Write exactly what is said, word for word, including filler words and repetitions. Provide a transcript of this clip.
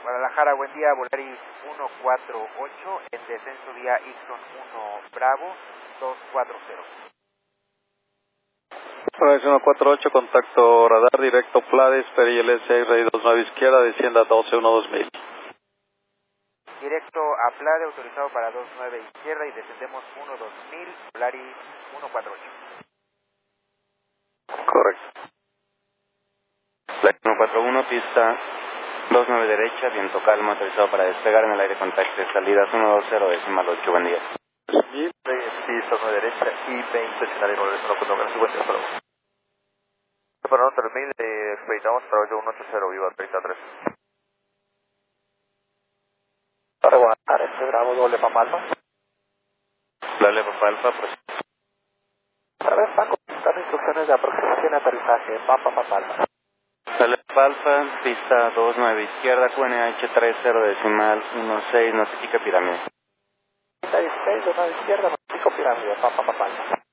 Guadalajara, buen día, Volaris uno cuatro ocho, en descenso vía Ixon uno Bravo dos cuatro cero. Volaris uno cuatro ocho, contacto radar directo Plades, Perilla L S R dos nueve izquierda, descienda doce uno dos mil. Directo a Plade, autorizado para dos nueve izquierda y descendemos uno dos mil, Volaris uno cuatro ocho. Correcto. Volaris uno cuatro uno, pista dos nueve derecha, viento calmo, autorizado para despegar en el aire contacto de salidas uno dos cero, decimal ocho, buen día. mil, Pista nueve derecha y veinte, escenario nueve uno con número cincuenta y cero. Para tres mil, eh, expeditamos para hoyo uno ocho cero, viva treinta y tres. Para Guadalajara, este Bravo, doble Papa Alfa. Doble Papa Alfa, pues. A ver, Paco, estas instrucciones de aproximación y aterrizaje, Papa Papa Alfa. Doble Papa Alfa, pista dos nueve izquierda, Q N H tres cero, decimal uno seis, notifica pirámide. Pista dieciséis, dos nueve izquierda, notifico pirámide, Papa Papa Alfa.